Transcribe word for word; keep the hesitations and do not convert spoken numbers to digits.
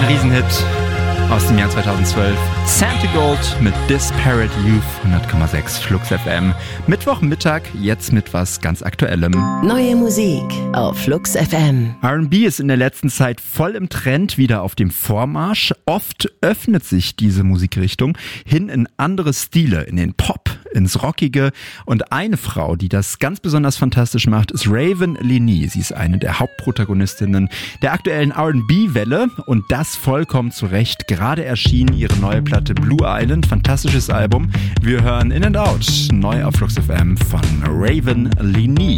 Riesenhit aus dem Jahr zweitausendzwölf. Santigold mit Disparate Youth, hundert Komma sechs Flux F M. Mittwochmittag, jetzt mit was ganz Aktuellem. Neue Musik auf Flux F M. R and B ist in der letzten Zeit voll im Trend, wieder auf dem Vormarsch. Oft öffnet sich diese Musikrichtung hin in andere Stile, in den Pop, ins Rockige. Und eine Frau, die das ganz besonders fantastisch macht, ist Raven Leigh. Sie ist eine der Hauptprotagonistinnen der aktuellen R and B-Welle und das vollkommen zu Recht. Gerade erschien ihre neue Platte Blue Island, fantastisches Album. Wir hören In and Out, neu auf Flux F M von Raven Leigh.